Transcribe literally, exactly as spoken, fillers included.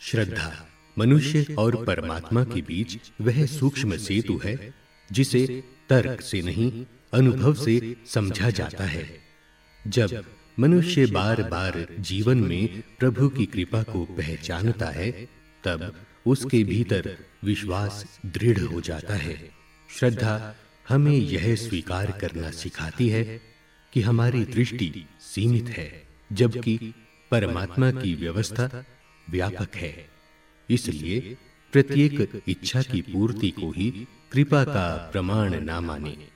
श्रद्धा मनुष्य और परमात्मा के बीच वह सूक्ष्म सेतु है जिसे तर्क से नहीं अनुभव से समझा जाता है। जब मनुष्य बार-बार जीवन में प्रभु की कृपा को पहचानता है, तब उसके भीतर विश्वास दृढ़ हो जाता है। श्रद्धा हमें यह स्वीकार करना सिखाती है कि हमारी दृष्टि सीमित है, जबकि परमात्मा की व्यवस्था व्यापक है। इसलिए प्रत्येक इच्छा की पूर्ति को ही कृपा का प्रमाण ना माने।